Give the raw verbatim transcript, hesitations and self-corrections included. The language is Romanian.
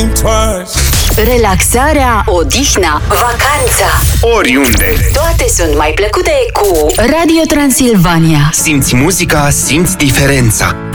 think twice. Relaxarea, odihna, vacanța, oriunde. toate sunt mai plăcute cu Radio Transilvania. Simți muzica, simți diferența.